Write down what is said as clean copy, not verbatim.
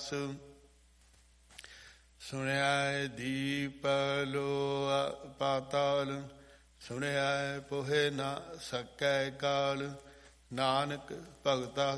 ਸੁਣਿਆ ਦੀਪ ਲੋਆ ਪਾਤਾਲ, ਸੁਣਿਆ ਪੋਹੇ ਨਾ ਸਕੈ ਕਾਲ। ਨਾਨਕ ਭਗਤਾ